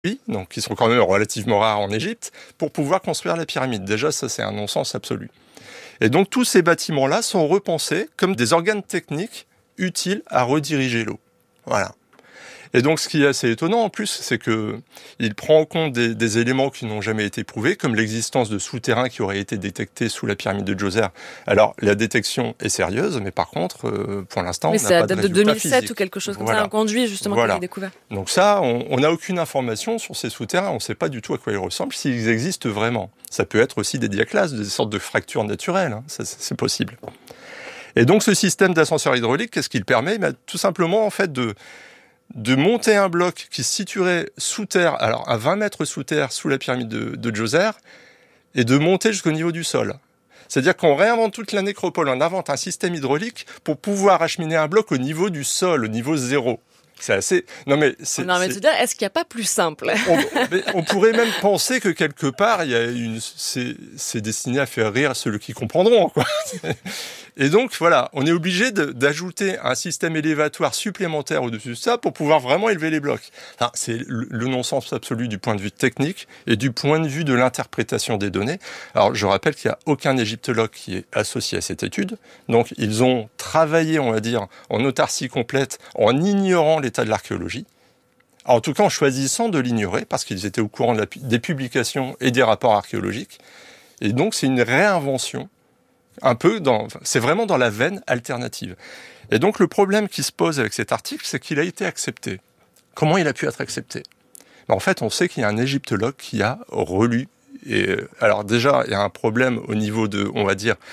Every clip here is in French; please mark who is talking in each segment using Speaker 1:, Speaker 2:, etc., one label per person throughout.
Speaker 1: donc qui sont quand même relativement rares en Égypte, pour pouvoir construire la pyramide. Déjà, ça, c'est un non-sens absolu. Et donc, tous ces bâtiments-là sont repensés comme des organes techniques utiles à rediriger l'eau. Voilà. Et donc, ce qui est assez étonnant en plus, c'est que il prend en compte des éléments qui n'ont jamais été prouvés, comme l'existence de souterrains qui auraient été détectés sous la pyramide de Djoser. Alors, la détection est sérieuse, mais par contre, pour l'instant, on n'a pas de résultat physique.
Speaker 2: Mais ça date de 2007 ou quelque chose comme ça, un conduit justement qui a été découvert.
Speaker 1: Donc ça, on n'a aucune information sur ces souterrains, on ne sait pas du tout à quoi ils ressemblent, s'ils existent vraiment. Ça peut être aussi des diaclases, des sortes de fractures naturelles, hein. Ça, c'est possible. Et donc, ce système d'ascenseur hydraulique, qu'est-ce qu'il permet ? Tout simplement, en fait, de monter un bloc qui se situerait sous terre, alors à 20 mètres sous terre, sous la pyramide de Djoser, et de monter jusqu'au niveau du sol. C'est-à-dire qu'on réinvente toute la nécropole, on invente un système hydraulique pour pouvoir acheminer un bloc au niveau du sol, au niveau zéro. C'est assez...
Speaker 2: Non mais tu veux dire, est-ce qu'il n'y a pas plus simple ?
Speaker 1: On pourrait même penser que quelque part, c'est destiné à faire rire ceux qui comprendront, quoi. Et donc, voilà, on est obligé d'ajouter un système élévatoire supplémentaire au-dessus de ça pour pouvoir vraiment élever les blocs. Enfin, c'est le non-sens absolu du point de vue technique et du point de vue de l'interprétation des données. Alors, je rappelle qu'il n'y a aucun égyptologue qui est associé à cette étude. Donc, ils ont travaillé, on va dire, en autarcie complète, en ignorant l'état de l'archéologie. En tout cas, en choisissant de l'ignorer, parce qu'ils étaient au courant des publications et des rapports archéologiques. Et donc, c'est une réinvention. C'est vraiment dans la veine alternative. Et donc, le problème qui se pose avec cet article, c'est qu'il a été accepté. Comment il a pu être accepté ? En fait, on sait qu'il y a un égyptologue qui a relu. Et, alors déjà, il y a un problème au niveau de, on va dire,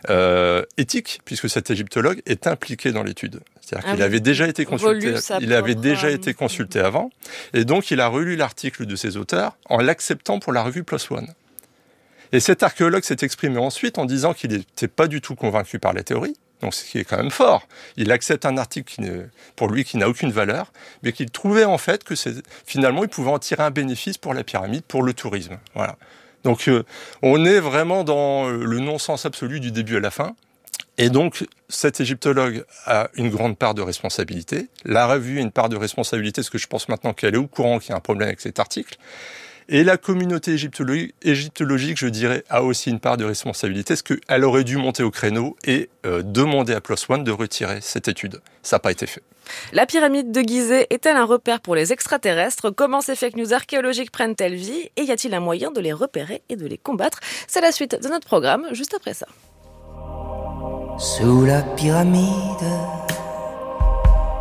Speaker 1: éthique, puisque cet égyptologue est impliqué dans l'étude. C'est-à-dire qu'il avait déjà été consulté, été consulté avant, et donc il a relu l'article de ses auteurs en l'acceptant pour la revue PLOS ONE. Et cet archéologue s'est exprimé ensuite en disant qu'il n'était pas du tout convaincu par la théorie, donc ce qui est quand même fort. Il accepte un article pour lui qui n'a aucune valeur, mais qu'il trouvait en fait que finalement il pouvait en tirer un bénéfice pour la pyramide, pour le tourisme. Voilà. Donc on est vraiment dans le non-sens absolu du début à la fin. Et donc, cet égyptologue a une grande part de responsabilité. La revue a une part de responsabilité, parce que je pense maintenant qu'elle est au courant qu'il y a un problème avec cet article. Et la communauté égyptologique, je dirais, a aussi une part de responsabilité, parce qu'elle aurait dû monter au créneau et demander à PLOS ONE de retirer cette étude. Ça n'a pas été fait.
Speaker 2: La pyramide de Gizeh est-elle un repère pour les extraterrestres ? Comment ces fake news archéologiques prennent-elles vie ? Et y a-t-il un moyen de les repérer et de les combattre ? C'est la suite de notre programme, juste après ça.
Speaker 3: Sous la pyramide,